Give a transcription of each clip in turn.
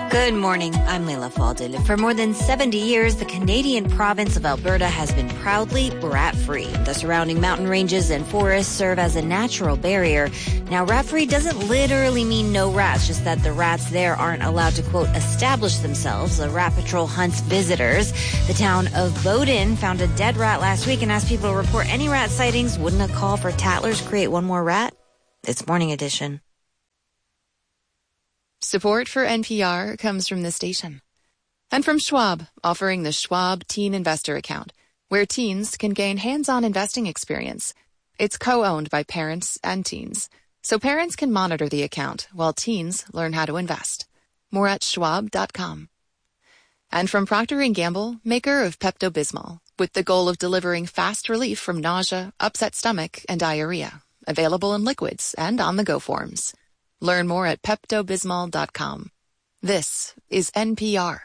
Good morning. I'm Leila Faldil. For more than 70 years, the Canadian province of Alberta has been proudly rat-free. The surrounding mountain ranges and forests serve as a natural barrier. Now, rat-free doesn't literally mean no rats, just that the rats there aren't allowed to, quote, establish themselves. The Rat Patrol hunts visitors. The town of Bowden found a dead rat last week and asked people to report any rat sightings. Wouldn't a call for tattlers create one more rat? It's Morning Edition. Support for NPR comes from this station. And from Schwab, offering the Schwab Teen Investor Account, where teens can gain hands-on investing experience. It's co-owned by parents and teens, so parents can monitor the account while teens learn how to invest. More at schwab.com. And from Procter & Gamble, maker of Pepto-Bismol, with the goal of delivering fast relief from nausea, upset stomach, and diarrhea. Available in liquids and on-the-go forms. Learn more at PeptoBismol.com. This is NPR.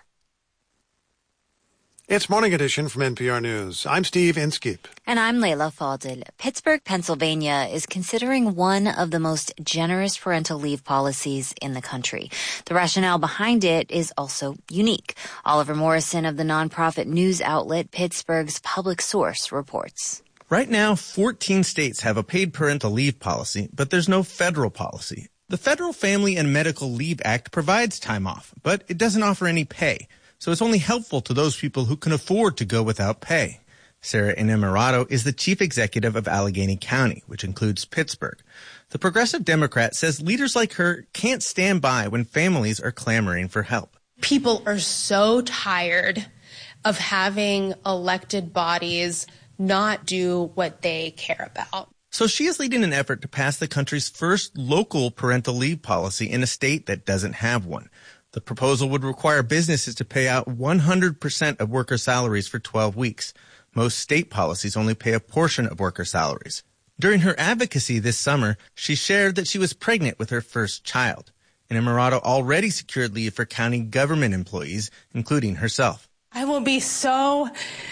It's Morning Edition from NPR News. I'm Steve Inskeep. And I'm Leila Faldil. Pittsburgh, Pennsylvania is considering one of the most generous parental leave policies in the country. The rationale behind it is also unique. Oliver Morrison of the nonprofit news outlet Pittsburgh's Public Source reports. Right now, 14 states have a paid parental leave policy, but there's no federal policy. The Federal Family and Medical Leave Act provides time off, but it doesn't offer any pay, so it's only helpful to those people who can afford to go without pay. Sarah Innamorato is the chief executive of Allegheny County, which includes Pittsburgh. The progressive Democrat says leaders like her can't stand by when families are clamoring for help. People are so tired of having elected bodies not do what they care about. So she is leading an effort to pass the country's first local parental leave policy in a state that doesn't have one. The proposal would require businesses to pay out 100% of worker salaries for 12 weeks. Most state policies only pay a portion of worker salaries. During her advocacy this summer, she shared that she was pregnant with her first child. Innamorato already secured leave for county government employees, including herself. I will be so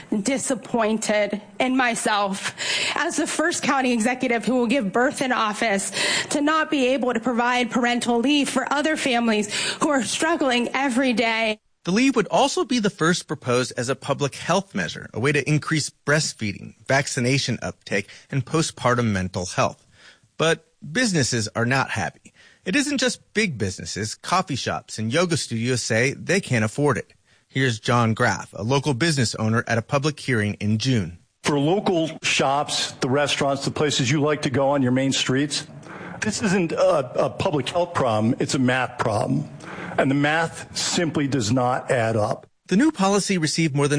disappointed in myself as the first county executive who will give birth in office to not be able to provide parental leave for other families who are struggling every day. The leave would also be the first proposed as a public health measure, a way to increase breastfeeding, vaccination uptake, and postpartum mental health. But businesses are not happy. It isn't just big businesses. Coffee shops and yoga studios say they can't afford it. Here's John Graff, a local business owner at a public hearing in June. For local shops, the restaurants, the places you like to go on your main streets, this isn't a public health problem, it's a math problem. And the math simply does not add up. The new policy received more than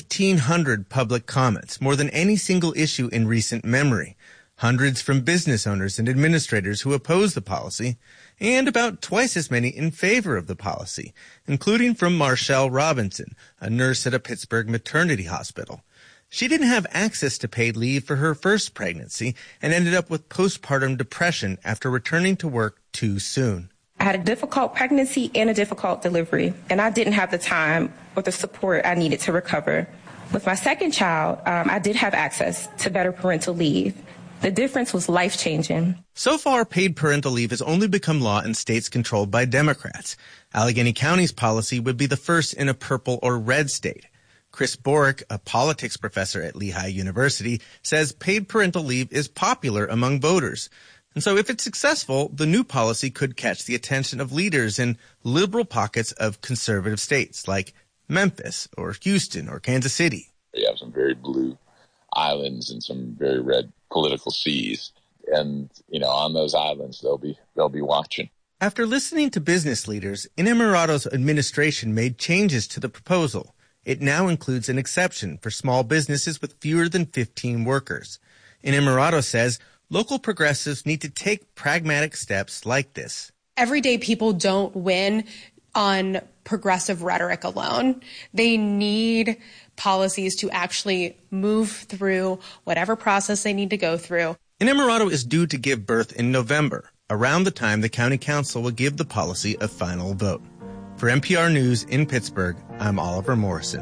1,500 public comments, more than any single issue in recent memory. Hundreds from business owners and administrators who oppose the policy, and about twice as many in favor of the policy, including from Marshall Robinson, a nurse at a Pittsburgh maternity hospital. She didn't have access to paid leave for her first pregnancy and ended up with postpartum depression after returning to work too soon. I had a difficult pregnancy and a difficult delivery, and I didn't have the time or the support I needed to recover. With my second child, I did have access to better parental leave. The difference was life-changing. So far, paid parental leave has only become law in states controlled by Democrats. Allegheny County's policy would be the first in a purple or red state. Chris Borick, a politics professor at Lehigh University, says paid parental leave is popular among voters. And so if it's successful, the new policy could catch the attention of leaders in liberal pockets of conservative states like Memphis or Houston or Kansas City. You have some very blue islands and some very red political seas. And, on those islands, they'll be watching. After listening to business leaders, Innamorato's administration made changes to the proposal. It now includes an exception for small businesses with fewer than 15 workers. Innamorato says local progressives need to take pragmatic steps like this. Everyday people don't win on progressive rhetoric alone. They need policies to actually move through whatever process they need to go through. Innamorato is due to give birth in November, around the time the county council will give the policy a final vote. For NPR News in Pittsburgh, I'm Oliver Morrison.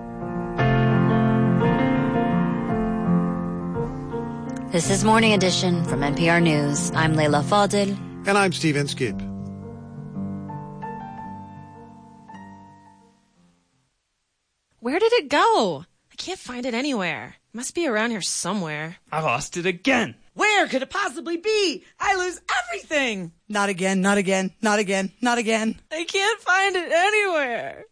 This is Morning Edition from NPR News. I'm Leila Faldil. And I'm Steve Inskeep. Where did it go? I can't find it anywhere. It must be around here somewhere. I lost it again. Where could it possibly be? I lose everything. Not again, not again, not again, not again. I can't find it anywhere.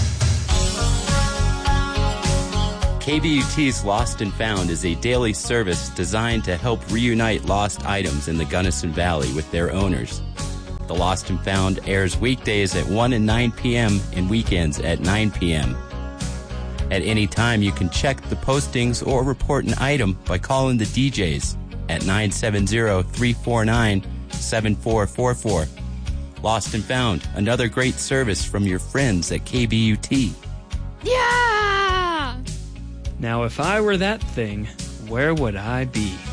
KBUT's Lost and Found is a daily service designed to help reunite lost items in the Gunnison Valley with their owners. The Lost and Found airs weekdays at 1 and 9 p.m. and weekends at 9 p.m. At any time, you can check the postings or report an item by calling the DJs at 970-349-7444. Lost and Found, another great service from your friends at KBUT. Yeah! Now, if I were that thing, where would I be?